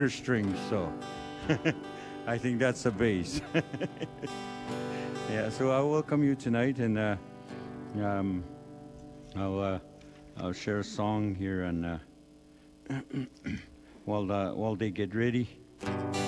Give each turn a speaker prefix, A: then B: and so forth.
A: strings, so I think that's a bass. Yeah, so I welcome you tonight, and um, I'll uh, I'll share a song here, and while they get ready.